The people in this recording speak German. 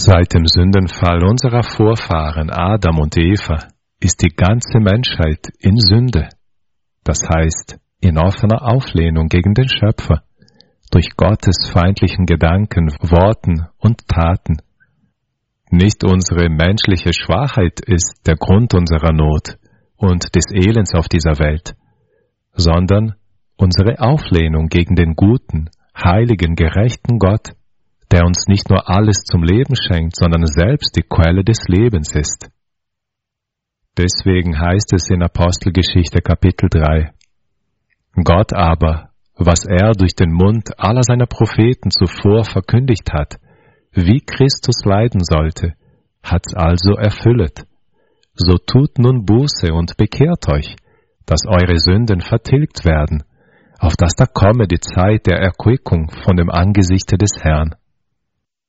Seit dem Sündenfall unserer Vorfahren Adam und Eva ist die ganze Menschheit in Sünde, das heißt in offener Auflehnung gegen den Schöpfer, durch Gottes feindlichen Gedanken, Worten und Taten. Nicht unsere menschliche Schwachheit ist der Grund unserer Not und des Elends auf dieser Welt, sondern unsere Auflehnung gegen den guten, heiligen, gerechten Gott, der uns nicht nur alles zum Leben schenkt, sondern selbst die Quelle des Lebens ist. Deswegen heißt es in Apostelgeschichte Kapitel 3, Gott aber, was er durch den Mund aller seiner Propheten zuvor verkündigt hat, wie Christus leiden sollte, hat's also erfüllet. So tut nun Buße und bekehrt euch, dass eure Sünden vertilgt werden, auf dass da komme die Zeit der Erquickung von dem Angesichte des Herrn.